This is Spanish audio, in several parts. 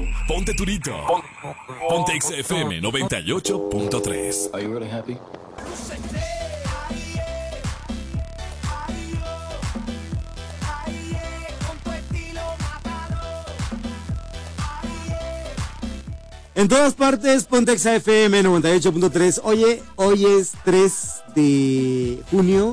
Ponte Turito. Ponte XFM 98.3. Are you really happy? En todas partes, Ponte XFM 98.3. Oye, hoy es 3 de junio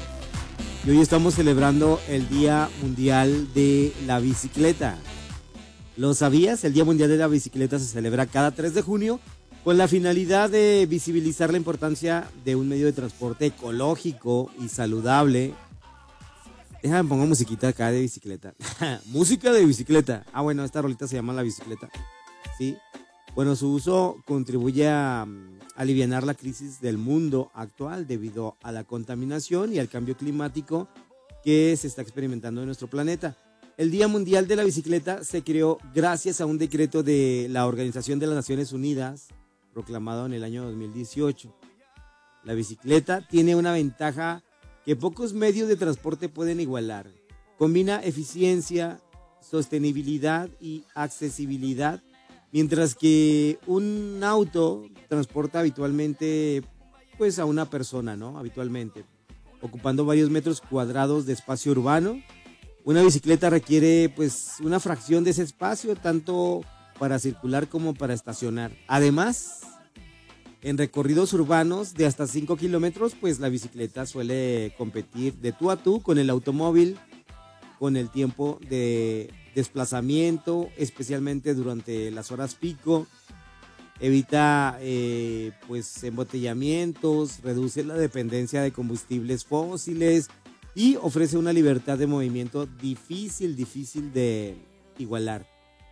y hoy estamos celebrando el Día Mundial de la Bicicleta. ¿Lo sabías? El Día Mundial de la Bicicleta se celebra cada 3 de junio con la finalidad de visibilizar la importancia de un medio de transporte ecológico y saludable. Déjame pongo musiquita acá de bicicleta. Música de bicicleta. Ah, bueno, esta rolita se llama La Bicicleta. Sí. Bueno, su uso contribuye a alivianar la crisis del mundo actual debido a la contaminación y al cambio climático que se está experimentando en nuestro planeta. El Día Mundial de la Bicicleta se creó gracias a un decreto de la Organización de las Naciones Unidas, proclamado en el año 2018. La bicicleta tiene una ventaja que pocos medios de transporte pueden igualar. Combina eficiencia, sostenibilidad y accesibilidad, mientras que un auto transporta habitualmente pues a una persona, ¿no? Habitualmente, ocupando varios metros cuadrados de espacio urbano. Una bicicleta requiere pues una fracción de ese espacio, tanto para circular como para estacionar. Además, en recorridos urbanos de hasta 5 kilómetros, pues la bicicleta suele competir de tú a tú con el automóvil, con el tiempo de desplazamiento, especialmente durante las horas pico. Evita pues embotellamientos, reduce la dependencia de combustibles fósiles y ofrece una libertad de movimiento difícil de igualar.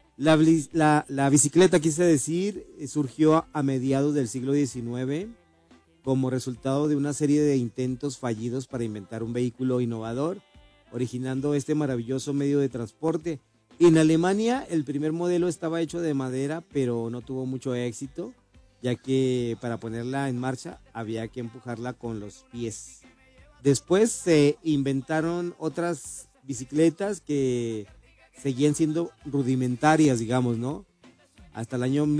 La bicicleta, quise decir, surgió a mediados del siglo XIX como resultado de una serie de intentos fallidos para inventar un vehículo innovador, originando este maravilloso medio de transporte. En Alemania el primer modelo estaba hecho de madera, pero no tuvo mucho éxito, ya que para ponerla en marcha había que empujarla con los pies. Después se inventaron otras bicicletas que seguían siendo rudimentarias, digamos, ¿no? Hasta el año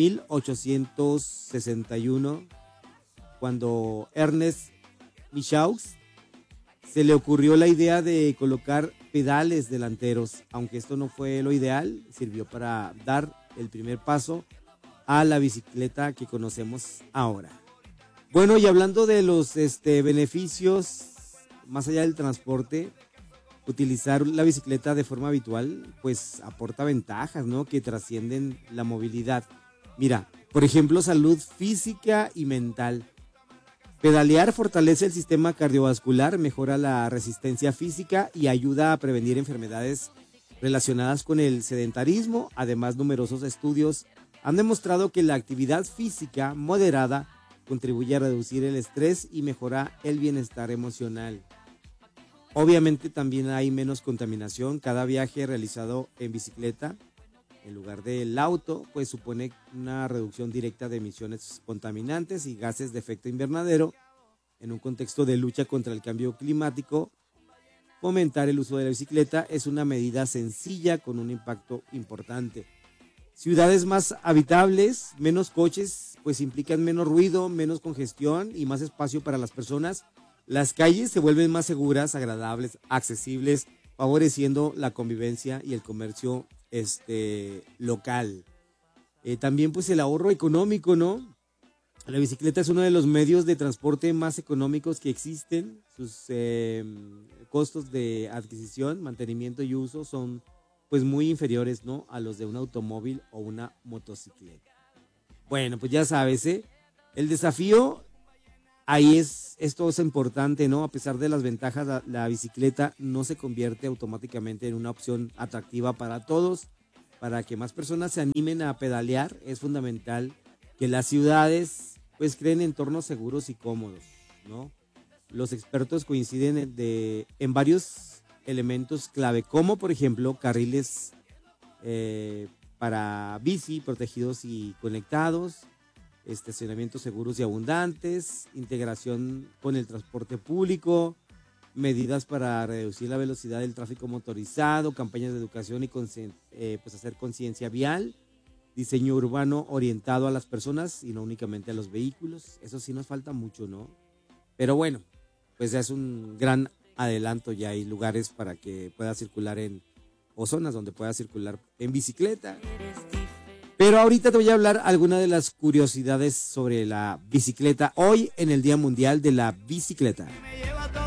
1861, cuando Ernest Michaux se le ocurrió la idea de colocar pedales delanteros. Aunque esto no fue lo ideal, sirvió para dar el primer paso a la bicicleta que conocemos ahora. Bueno, y hablando de los beneficios, más allá del transporte, utilizar la bicicleta de forma habitual, pues aporta ventajas, ¿no? Que trascienden la movilidad. Mira, por ejemplo, salud física y mental. Pedalear fortalece el sistema cardiovascular, mejora la resistencia física y ayuda a prevenir enfermedades relacionadas con el sedentarismo. Además, numerosos estudios han demostrado que la actividad física moderada contribuye a reducir el estrés y mejora el bienestar emocional. Obviamente también hay menos contaminación. Cada viaje realizado en bicicleta, en lugar del auto, pues supone una reducción directa de emisiones contaminantes y gases de efecto invernadero. En un contexto de lucha contra el cambio climático, fomentar el uso de la bicicleta es una medida sencilla con un impacto importante. Ciudades más habitables, menos coches, pues implican menos ruido, menos congestión y más espacio para las personas. Las calles se vuelven más seguras, agradables, accesibles, favoreciendo la convivencia y el comercio local. También pues el ahorro económico, ¿no? La bicicleta es uno de los medios de transporte más económicos que existen. Sus costos de adquisición, mantenimiento y uso son pues muy inferiores, ¿no? A los de un automóvil o una motocicleta. Bueno, pues ya sabes, el desafío ahí esto es importante, ¿no? A pesar de las ventajas, la bicicleta no se convierte automáticamente en una opción atractiva para todos. Para que más personas se animen a pedalear, es fundamental que las ciudades pues creen entornos seguros y cómodos, ¿no? Los expertos coinciden en varios elementos clave, como por ejemplo carriles para bici protegidos y conectados, estacionamientos seguros y abundantes, integración con el transporte público, medidas para reducir la velocidad del tráfico motorizado, campañas de educación y pues hacer conciencia vial, diseño urbano orientado a las personas y no únicamente a los vehículos. Eso sí nos falta mucho, ¿no? Pero bueno, pues ya es un gran adelanto, ya hay lugares para que pueda circular o zonas donde pueda circular en bicicleta. Pero ahorita te voy a hablar algunas de las curiosidades sobre la bicicleta hoy en el Día Mundial de la Bicicleta.